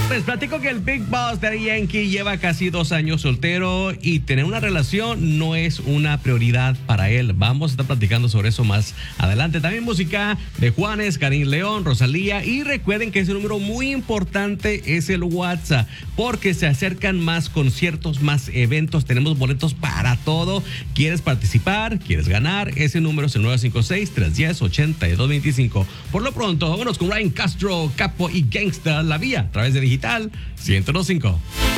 Les platico que el Big Boss Daddy Yankee lleva casi 2 años soltero y tener una relación no es una prioridad para él. Vamos a estar platicando sobre eso más adelante. También música de Juanes, Karim León, Rosalía. Y recuerden que ese número muy importante es el WhatsApp, porque se acercan más conciertos, más eventos. Tenemos boletos para todo. ¿Quieres participar? ¿Quieres ganar? Ese número es el 956-310-8225. Por lo pronto, vámonos con Ryan Castro, Capo y Gangsta, La Vía, a través de Digital 102.5.